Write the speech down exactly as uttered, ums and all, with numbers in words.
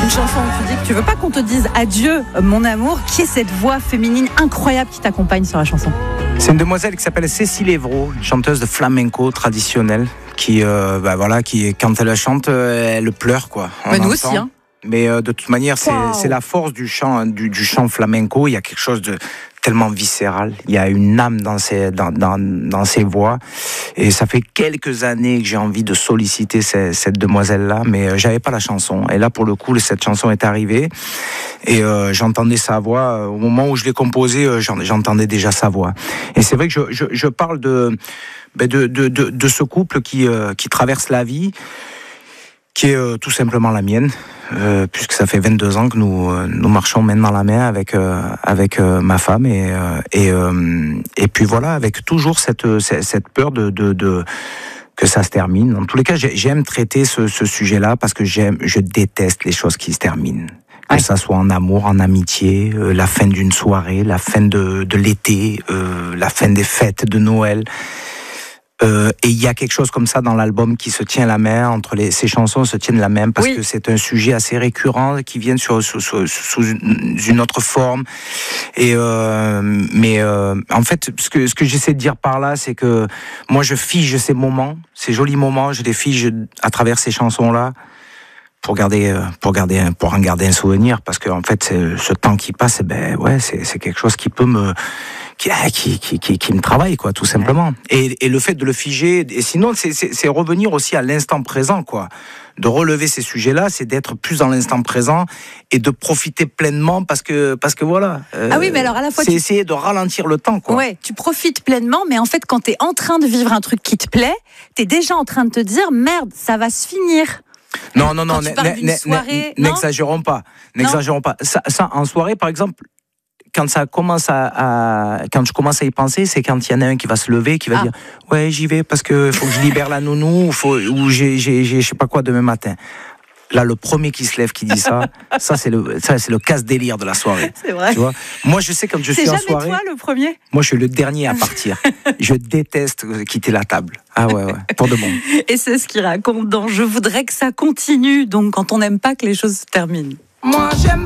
Une chanson où tu dis que tu veux pas qu'on te dise adieu, mon amour. Qui est cette voix féminine incroyable qui t'accompagne sur la chanson? C'est une demoiselle qui s'appelle Cécile Evrault, une chanteuse de flamenco traditionnelle, qui, euh, bah voilà, qui quand elle chante, elle pleure quoi. Bah nous aussi, hein. Mais euh, de toute manière, c'est, Wow. c'est la force du chant, du, du chant flamenco. Il y a quelque chose de tellement viscéral. Il y a une âme dans ses, dans, dans, dans ses voix. Et ça fait quelques années que j'ai envie de solliciter cette, cette demoiselle-là, mais euh, j'avais pas la chanson. Et là, pour le coup, cette chanson est arrivée. Et euh, j'entendais sa voix. Au moment où je l'ai composée, euh, j'entendais déjà sa voix. Et c'est vrai que je, je, je parle de, de, de, de, de ce couple qui, euh, qui traverse la vie, qui est euh, tout simplement la mienne, euh, puisque ça fait vingt-deux ans que nous, euh, nous marchons main dans la main avec, euh, avec euh, ma femme, et, euh, et, euh, et puis voilà, avec toujours cette, cette peur de, de, de, que ça se termine. En tous les cas, j'aime traiter ce, ce sujet-là, parce que j'aime, je déteste les choses qui se terminent. Que ouais. ça soit en amour, en amitié, euh, la fin d'une soirée, la fin de, de l'été, euh, la fin des fêtes de Noël. Euh, et il y a quelque chose comme ça dans l'album qui se tient la main, entre les, ces chansons se tiennent la main, parce oui. que c'est un sujet assez récurrent qui vient sur, sous, sous, sous une autre forme. Et euh, mais euh, en fait, ce que, ce que j'essaie de dire par là, c'est que moi je fige ces moments, ces jolis moments, je les fige à travers ces chansons-là, pour garder, pour garder, pour en garder un souvenir, parce que en fait, c'est, ce temps qui passe, ben ouais, c'est, c'est quelque chose qui peut me Qui, qui, qui, qui, qui me travaille, quoi, tout simplement. Et, et le fait de le figer, et sinon, c'est, c'est, c'est revenir aussi à l'instant présent, quoi. De relever ces sujets-là, c'est d'être plus dans l'instant présent et de profiter pleinement, parce que, parce que voilà. Euh, ah oui, mais alors à la fois. C'est tu... essayer de ralentir le temps, quoi. Ouais, tu profites pleinement, mais en fait, quand t'es en train de vivre un truc qui te plaît, t'es déjà en train de te dire, merde, ça va se finir. Non, non, non, soirée, n'exagérons pas. N'exagérons pas. Ça, ça, en soirée, par exemple, quand ça commence à, à, quand je commence à y penser, c'est quand il y en a un qui va se lever, qui va ah. dire ouais, j'y vais parce que faut que je libère la nounou, ou faut, ou j'ai, j'ai, j'ai, je sais pas quoi demain matin. Là, le premier qui se lève, qui dit ça, ça c'est le, ça c'est le casse-délire de la soirée. C'est vrai. Tu vois, moi, je sais quand je c'est suis en soirée. C'est jamais toi le premier. Moi, je suis le dernier à partir. Je déteste quitter la table. Ah ouais, ouais, pour de bon. Et c'est ce qu'il raconte dans Je voudrais que ça continue. Donc, quand on n'aime pas que les choses se terminent. Moi, j'aime